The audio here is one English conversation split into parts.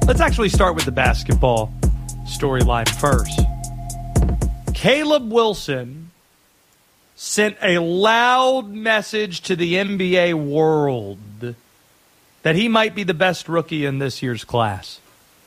Let's actually start with the basketball storyline first. Caleb Wilson sent a loud message to the NBA world that he might be the best rookie in this year's class.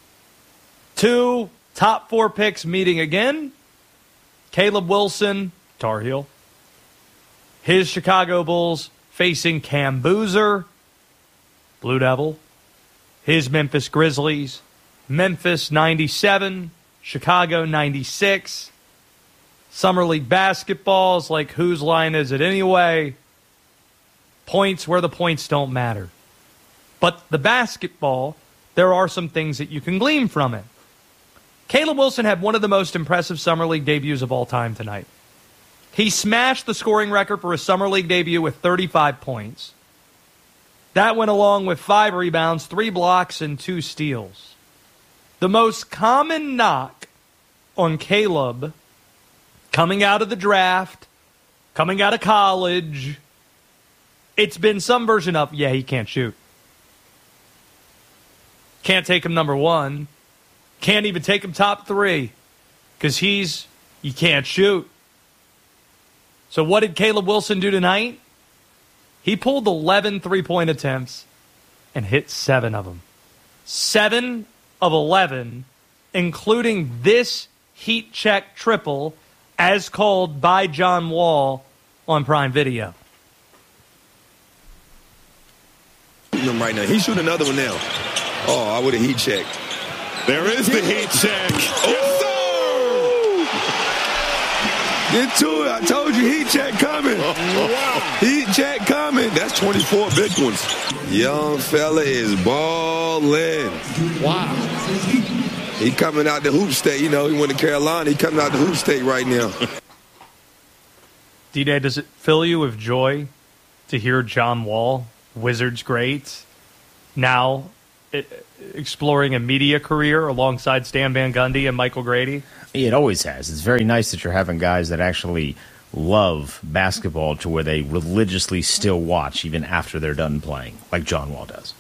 2 top 4 picks meeting again. Caleb Wilson, Tar Heel. His Chicago Bulls facing Cam Boozer, Blue Devil. His Memphis Grizzlies, Memphis 97, Chicago 96. Summer League basketball is like, whose line is it anyway? Points where the points don't matter. But the basketball, there are some things that you can glean from it. Caleb Wilson had one of the most impressive Summer League debuts of all time tonight. He smashed the scoring record for a Summer League debut with 35 points. That went along with 5 rebounds, 3 blocks, and 2 steals. The most common knock on Caleb coming out of the draft, coming out of college, it's been some version of, yeah, he can't shoot. Can't take him number 1. Can't even take him top 3 because he can't shoot. So what did Caleb Wilson do tonight? He pulled 11 three-point attempts and hit 7 of them. 7 of 11, including this heat check triple as called by John Wall on Prime Video. Him right now. He's shooting another one now. Oh, I would have heat checked. There is the heat check. Oh! Get to it. I told you heat check coming. Wow. Heat check coming. That's 24 big ones. Young fella is balling. Wow. He coming out the hoop state. You know, he went to Carolina. He coming out the hoop state right now. D-Day, does it fill you with joy to hear John Wall, Wizards great, now exploring a media career alongside Stan Van Gundy and Michael Grady? It always has. It's very nice that you're having guys that actually love basketball to where they religiously still watch even after they're done playing, like John Wall does.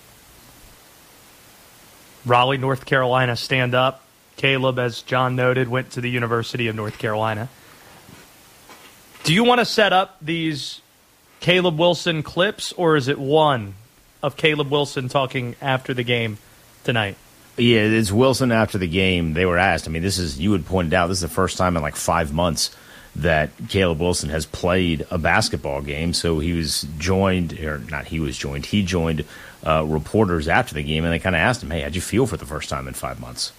Raleigh, North Carolina, stand up. Caleb, as John noted, went to the University of North Carolina. Do you want to set up these Caleb Wilson clips, or is it one of Caleb Wilson talking after the game tonight? Yeah, it's Wilson after the game. They were asked. I mean, you had pointed out, this is the first time in like 5 months that Caleb Wilson has played a basketball game. So he joined reporters after the game, and they kind of asked him, hey, how'd you feel for the first time in 5 months?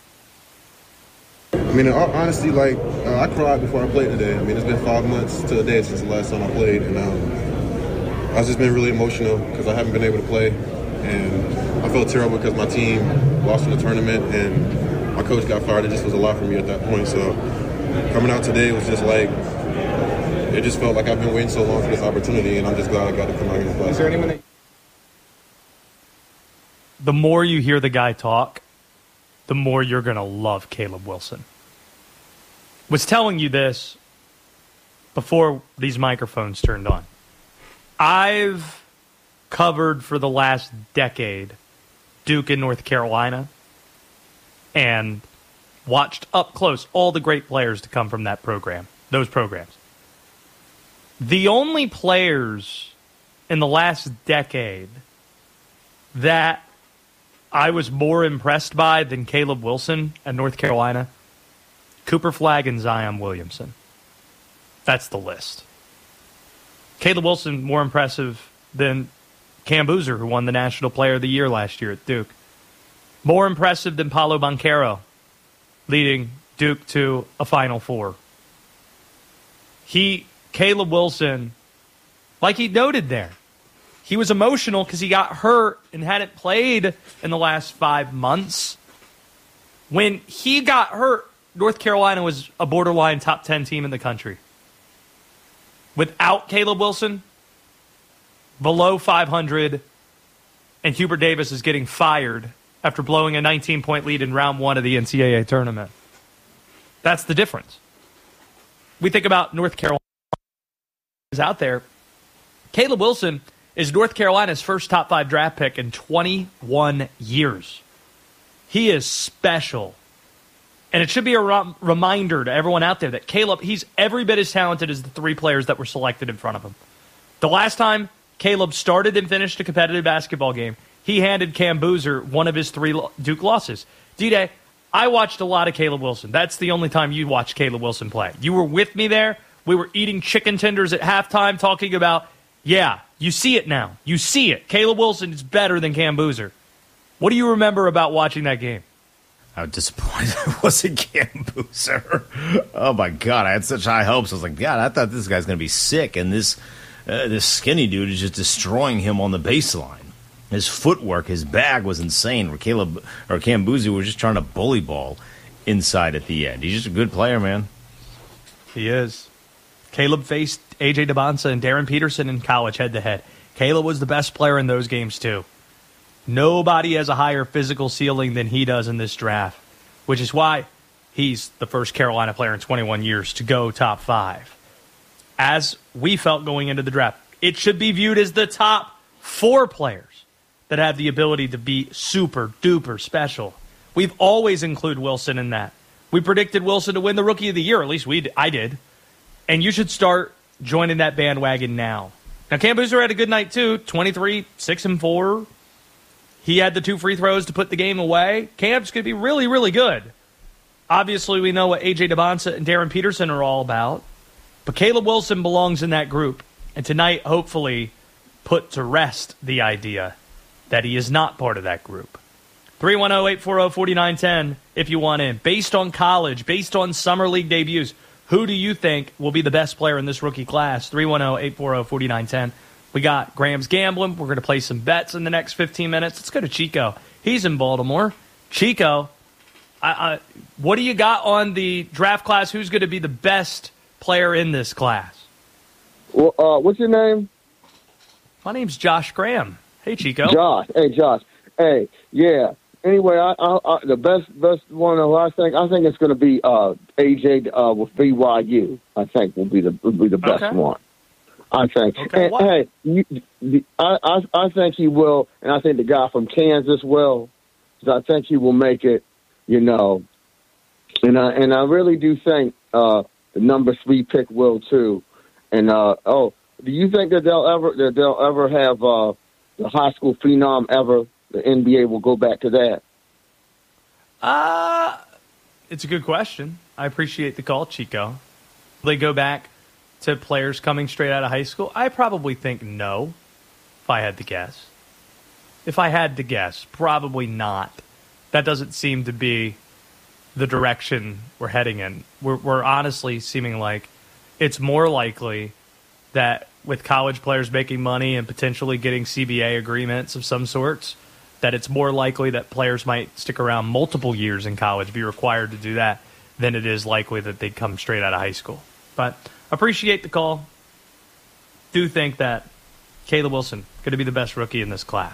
I mean, in all honesty, I cried before I played today. I mean, it's been 5 months to a day since the last time I played, and I've just been really emotional because I haven't been able to play, and I felt terrible because my team lost in the tournament, and my coach got fired. It just was a lot for me at that point, so coming out today was just like, it just felt like I've been waiting so long for this opportunity, and I'm just glad I got to come out here and play. Is there anyone that... The more you hear the guy talk, the more you're going to love Caleb Wilson. Was telling you this before these microphones turned on. I've covered for the last decade Duke and North Carolina and watched up close all the great players to come from that program, those programs. The only players in the last decade that I was more impressed by than Caleb Wilson at North Carolina, Cooper Flagg and Zion Williamson. That's the list. Caleb Wilson more impressive than Cam Boozer, who won the National Player of the Year last year at Duke. More impressive than Paolo Banchero, leading Duke to a Final Four. Caleb Wilson, like he noted there, he was emotional because he got hurt and hadn't played in the last 5 months. When he got hurt, North Carolina was a borderline top 10 team in the country. Without Caleb Wilson, below 500, and Hubert Davis is getting fired after blowing a 19-point lead in round 1 of the NCAA tournament. That's the difference. We think about North Carolina is out there. Caleb Wilson is North Carolina's first top 5 draft pick in 21 years. He is special. And it should be a reminder to everyone out there that Caleb, he's every bit as talented as the three players that were selected in front of him. The last time Caleb started and finished a competitive basketball game, he handed Cam Boozer one of his 3 Duke losses. D-Day, I watched a lot of Caleb Wilson. That's the only time you watched Caleb Wilson play. You were with me there. We were eating chicken tenders at halftime talking about, yeah, you see it now. You see it. Caleb Wilson is better than Cam Boozer. What do you remember about watching that game? How disappointed I was in Cam Boozer. Oh, my God. I had such high hopes. I was like, God, I thought this guy's going to be sick, and this skinny dude is just destroying him on the baseline. His footwork, his bag was insane. Where Cam Boozer was just trying to bully ball inside at the end. He's just a good player, man. He is. Caleb faced A.J. DeBonsa and Darren Peterson in college head-to-head. Caleb was the best player in those games, too. Nobody has a higher physical ceiling than he does in this draft, which is why he's the first Carolina player in 21 years to go top 5. As we felt going into the draft, it should be viewed as the top 4 players that have the ability to be super-duper special. We've always included Wilson in that. We predicted Wilson to win the Rookie of the Year, at least I did. And you should start joining that bandwagon now. Now, Cam Boozer had a good night, too. 23, 6 and 4. He had the 2 free throws to put the game away. Cam's going to be really, really good. Obviously, we know what A.J. DeBonsa and Darren Peterson are all about. But Caleb Wilson belongs in that group. And tonight, hopefully, put to rest the idea that he is not part of that group. 310-840-4910 if you want in. Based on college, based on summer league debuts, who do you think will be the best player in this rookie class? 310-840-4910. We got Graham's Gambling. We're going to play some bets in the next 15 minutes. Let's go to Chico. He's in Baltimore. Chico, what do you got on the draft class? Who's going to be the best player in this class? Well, what's your name? My name's Josh Graham. Hey, Chico. Josh. Hey, Josh. Hey, yeah. Anyway, the best one. I think it's going to be AJ with BYU. I think will be the best one. I think. Okay, I think he will, and I think the guy from Kansas will. I think he will make it. You know, and I really do think the number 3 pick will too. And do you think that they'll ever have the high school phenom ever? The NBA will go back to that? It's a good question. I appreciate the call, Chico. Will they go back to players coming straight out of high school? I probably think no, if I had to guess. Probably not. That doesn't seem to be the direction we're heading in. We're honestly seeming like it's more likely that with college players making money and potentially getting CBA agreements of some sorts, that it's more likely that players might stick around multiple years in college, be required to do that, than it is likely that they'd come straight out of high school. But appreciate the call. Do think that Caleb Wilson going to be the best rookie in this class.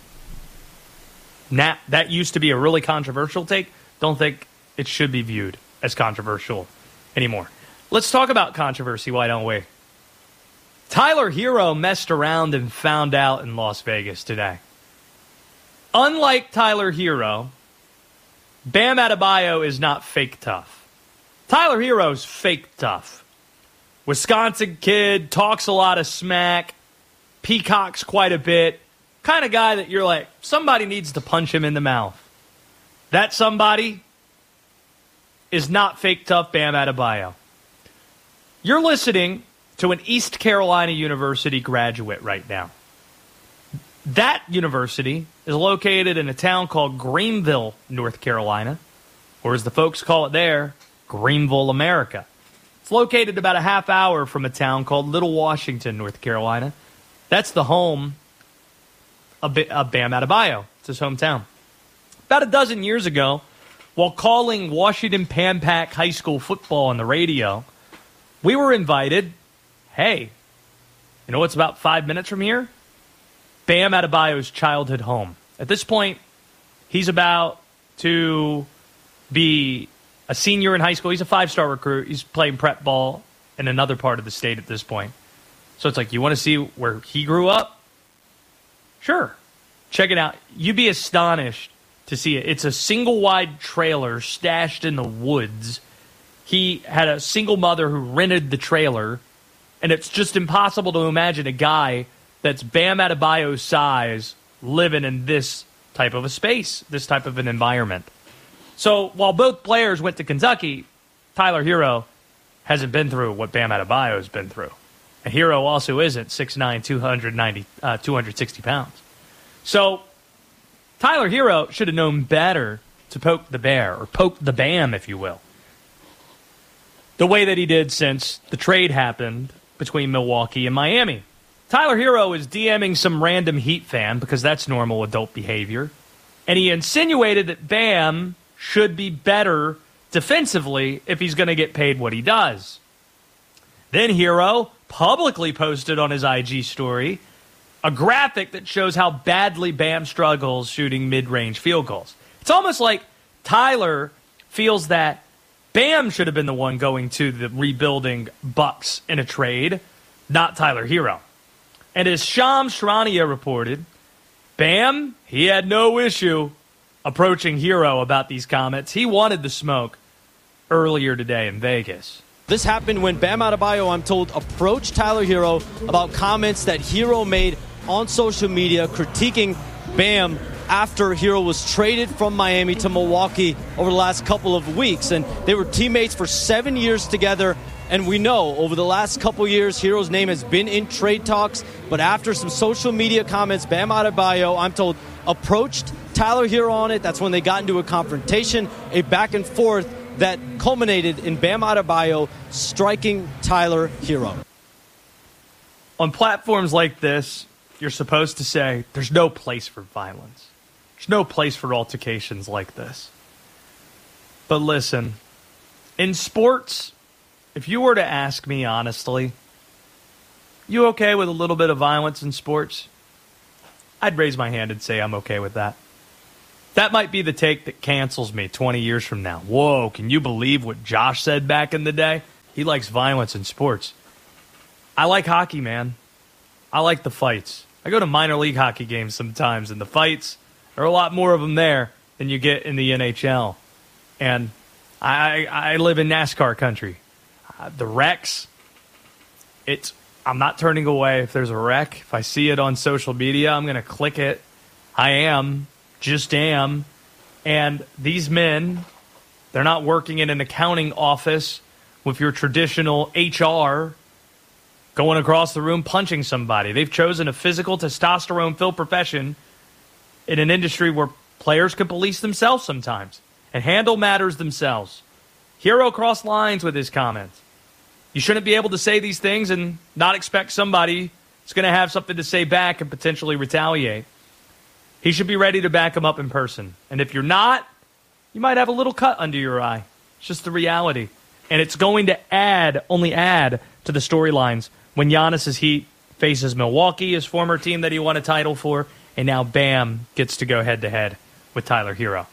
Now, that used to be a really controversial take. Don't think it should be viewed as controversial anymore. Let's talk about controversy, why don't we? Tyler Hero messed around and found out in Las Vegas today. Unlike Tyler Hero, Bam Adebayo is not fake tough. Tyler Hero's fake tough. Wisconsin kid, talks a lot of smack, peacocks quite a bit. Kind of guy that you're like, somebody needs to punch him in the mouth. That somebody is not fake tough Bam Adebayo. You're listening to an East Carolina University graduate right now. That university is located in a town called Greenville, North Carolina, or as the folks call it there, Greenville, America. It's located about a half hour from a town called Little Washington, North Carolina. That's the home of Bam Adebayo. It's his hometown. About a dozen years ago, while calling Washington Pan Pac High School football on the radio, we were invited, hey, you know what's about 5 minutes from here? Bam Adebayo's childhood home. At this point, he's about to be a senior in high school. He's a 5-star recruit. He's playing prep ball in another part of the state at this point. So it's like, you want to see where he grew up? Sure. Check it out. You'd be astonished to see it. It's a single-wide trailer stashed in the woods. He had a single mother who rented the trailer, and it's just impossible to imagine a guy that's Bam Adebayo's size living in this type of a space, this type of an environment. So while both players went to Kentucky, Tyler Hero hasn't been through what Bam Adebayo has been through. And Hero also isn't 6'9", 260 pounds. So Tyler Hero should have known better to poke the bear, or poke the Bam, if you will, the way that he did since the trade happened between Milwaukee and Miami. Tyler Hero is DMing some random Heat fan, because that's normal adult behavior, and he insinuated that Bam should be better defensively if he's going to get paid what he does. Then Hero publicly posted on his IG story a graphic that shows how badly Bam struggles shooting mid-range field goals. It's almost like Tyler feels that Bam should have been the one going to the rebuilding Bucks in a trade, not Tyler Hero. And as Shams Charania reported, Bam, he had no issue approaching Hero about these comments. He wanted the smoke earlier today in Vegas. This happened when Bam Adebayo, I'm told, approached Tyler Hero about comments that Hero made on social media critiquing Bam after Hero was traded from Miami to Milwaukee over the last couple of weeks. And they were teammates for 7 years together. And we know over the last couple years, Hero's name has been in trade talks. But after some social media comments, Bam Adebayo, I'm told, approached Tyler Hero on it. That's when they got into a confrontation, a back and forth that culminated in Bam Adebayo striking Tyler Hero. On platforms like this, you're supposed to say, there's no place for violence. There's no place for altercations like this. But listen, in sports, if you were to ask me honestly, you okay with a little bit of violence in sports? I'd raise my hand and say I'm okay with that. That might be the take that cancels me 20 years from now. Whoa, can you believe what Josh said back in the day? He likes violence in sports. I like hockey, man. I like the fights. I go to minor league hockey games sometimes, and the fights, there are a lot more of them there than you get in the NHL. And I live in NASCAR country. The wrecks, I'm not turning away if there's a wreck. If I see it on social media, I'm going to click it. Just am. And these men, they're not working in an accounting office with your traditional HR going across the room punching somebody. They've chosen a physical, testosterone-filled profession in an industry where players can police themselves sometimes and handle matters themselves. Hero crossed lines with his comments. You shouldn't be able to say these things and not expect somebody is going to have something to say back and potentially retaliate. He should be ready to back him up in person. And if you're not, you might have a little cut under your eye. It's just the reality. And it's going to only add to the storylines when Giannis's Heat faces Milwaukee, his former team that he won a title for, and now Bam gets to go head-to-head with Tyler Hero.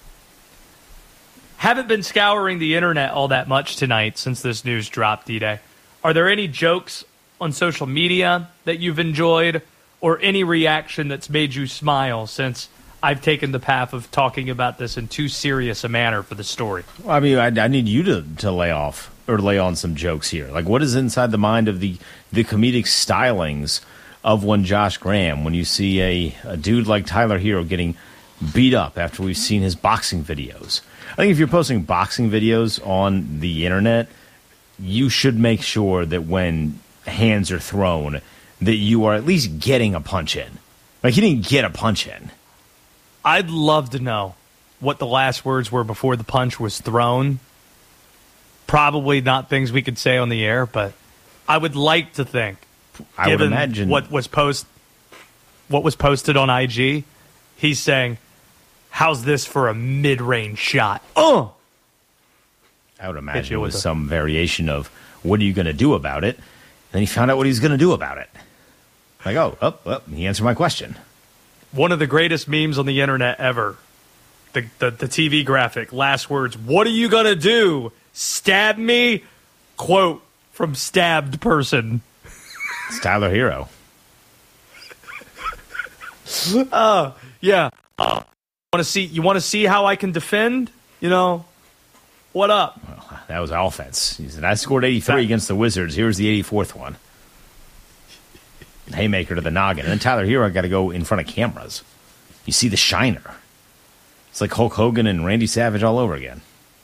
Haven't been scouring the internet all that much tonight since this news dropped, D-Day. Are there any jokes on social media that you've enjoyed, or any reaction that's made you smile since I've taken the path of talking about this in too serious a manner for the story? Well, I mean, I need you to lay on some jokes here. Like, what is inside the mind of the comedic stylings of one Josh Graham when you see a dude like Tyler Hero getting beat up after we've seen his boxing videos? I think if you're posting boxing videos on the internet, you should make sure that when hands are thrown, that you are at least getting a punch in. Like, he didn't get a punch in. I'd love to know what the last words were before the punch was thrown. Probably not things we could say on the air, but I would like to think, I would imagine what was posted on IG, he's saying, how's this for a mid-range shot? I would imagine it was some variation of, what are you going to do about it? Then he found out what he was going to do about it. Like, oh, he answered my question. One of the greatest memes on the internet ever. The TV graphic, last words, what are you going to do? Stab me? Quote from stabbed person. It's Tyler Hero. Yeah. One want to see how I can defend? What up? Well, that was offense. He said, I scored 83 against the Wizards. Here's the 84th one. Haymaker to the noggin. And then Tyler Hero got to go in front of cameras. You see the shiner. It's like Hulk Hogan and Randy Savage all over again.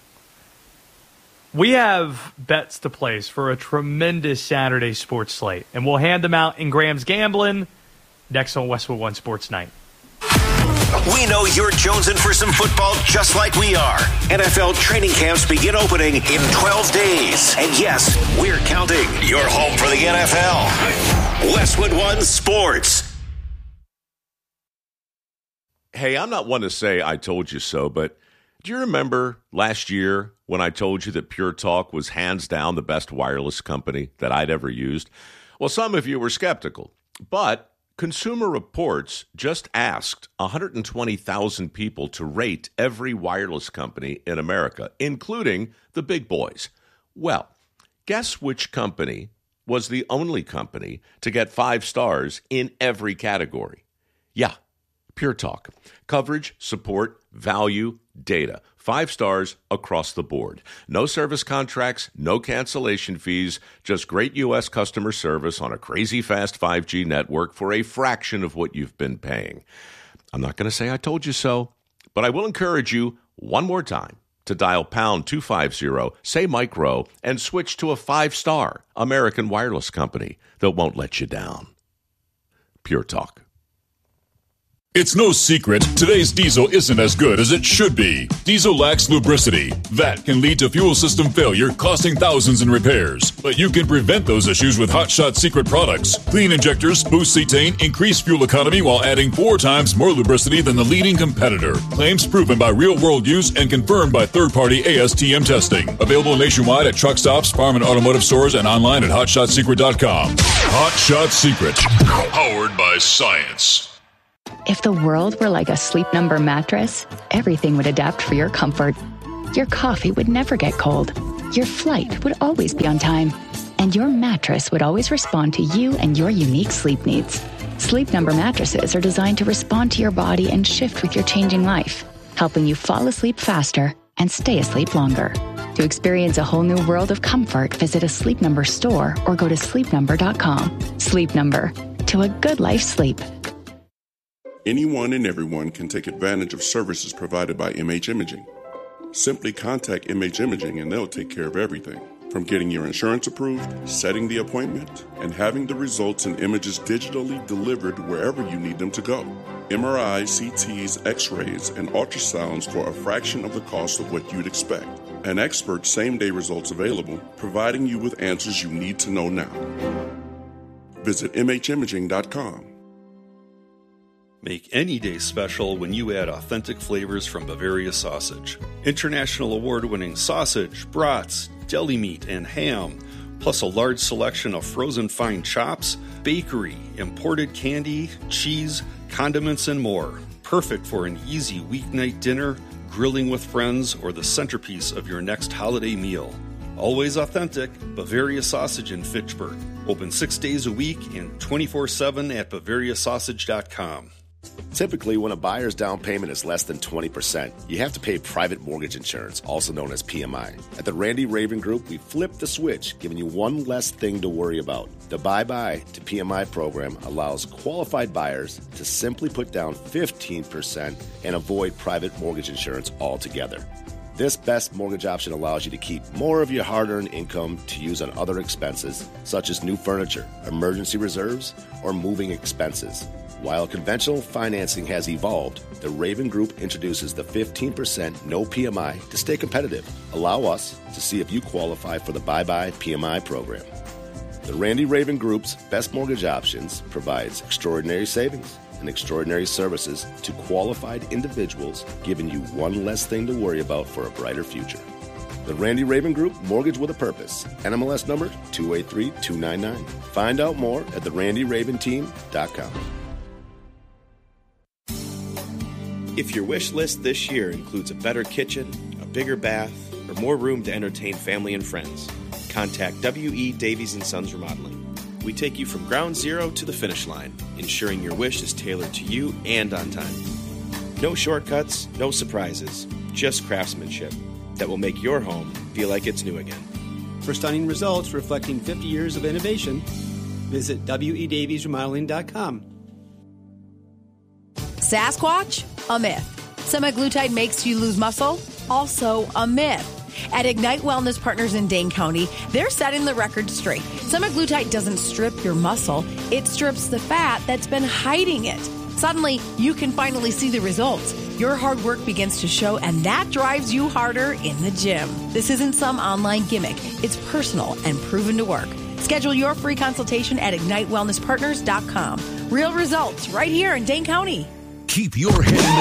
We have bets to place for a tremendous Saturday sports slate, and we'll hand them out in Graham's Gambling next on Westwood One Sports Night. We know you're jonesing for some football just like we are. NFL training camps begin opening in 12 days. And yes, we're counting. You're home for the NFL. Westwood One Sports. Hey, I'm not one to say I told you so, but do you remember last year when I told you that Pure Talk was hands down the best wireless company that I'd ever used? Well, some of you were skeptical, but Consumer Reports just asked 120,000 people to rate every wireless company in America, including the big boys. Well, guess which company was the only company to get 5 stars in every category? Yeah, Pure Talk. Coverage, support, value, data. 5 stars across the board. No service contracts, no cancellation fees, just great U.S. customer service on a crazy fast 5G network for a fraction of what you've been paying. I'm not going to say I told you so, but I will encourage you one more time to dial pound 250, say Mike Rowe, and switch to a 5-star American wireless company that won't let you down. Pure Talk. It's no secret, today's diesel isn't as good as it should be. Diesel lacks lubricity. That can lead to fuel system failure, costing thousands in repairs. But you can prevent those issues with Hot Shot Secret products. Clean injectors, boost cetane, increase fuel economy while adding 4 times more lubricity than the leading competitor. Claims proven by real-world use and confirmed by third-party ASTM testing. Available nationwide at truck stops, farm and automotive stores, and online at hotshotsecret.com. Hot Shot Secret. Powered by science. If the world were like a Sleep Number mattress, everything would adapt for your comfort. Your coffee would never get cold. Your flight would always be on time. And your mattress would always respond to you and your unique sleep needs. Sleep Number mattresses are designed to respond to your body and shift with your changing life, helping you fall asleep faster and stay asleep longer. To experience a whole new world of comfort, visit a Sleep Number store or go to sleepnumber.com. Sleep Number. To a good life sleep. Anyone and everyone can take advantage of services provided by MH Imaging. Simply contact MH Imaging and they'll take care of everything, from getting your insurance approved, setting the appointment, and having the results and images digitally delivered wherever you need them to go. MRIs, CTs, X-rays, and ultrasounds for a fraction of the cost of what you'd expect. An expert same-day results available, providing you with answers you need to know now. Visit MHimaging.com. Make any day special when you add authentic flavors from Bavaria Sausage. International award-winning sausage, brats, deli meat, and ham, plus a large selection of frozen fine chops, bakery, imported candy, cheese, condiments, and more. Perfect for an easy weeknight dinner, grilling with friends, or the centerpiece of your next holiday meal. Always authentic, Bavaria Sausage in Fitchburg. Open 6 days a week and 24/7 at BavariaSausage.com. Typically, when a buyer's down payment is less than 20%, you have to pay private mortgage insurance, also known as PMI. At the Randy Raven Group, we flipped the switch, giving you one less thing to worry about. The Bye-Bye to PMI program allows qualified buyers to simply put down 15% and avoid private mortgage insurance altogether. This best mortgage option allows you to keep more of your hard-earned income to use on other expenses, such as new furniture, emergency reserves, or moving expenses. While conventional financing has evolved, the Raven Group introduces the 15% no PMI to stay competitive. Allow us to see if you qualify for the Bye-Bye PMI program. The Randy Raven Group's best mortgage options provides extraordinary savings and extraordinary services to qualified individuals, giving you one less thing to worry about for a brighter future. The Randy Raven Group, Mortgage with a Purpose. NMLS number 283299. Find out more at therandyraventeam.com. If your wish list this year includes a better kitchen, a bigger bath, or more room to entertain family and friends, contact W.E. Davies & Sons Remodeling. We take you from ground zero to the finish line, ensuring your wish is tailored to you and on time. No shortcuts, no surprises, just craftsmanship that will make your home feel like it's new again. For stunning results reflecting 50 years of innovation, visit WEDaviesRemodeling.com. Sasquatch? A myth. Semaglutide makes you lose muscle? Also a myth. At Ignite Wellness Partners in Dane County, they're setting the record straight. Semaglutide doesn't strip your muscle, it strips the fat that's been hiding it. Suddenly, you can finally see the results. Your hard work begins to show, and that drives you harder in the gym. This isn't some online gimmick. It's personal and proven to work. Schedule your free consultation at IgniteWellnessPartners.com. Real results right here in Dane County. Keep your head in the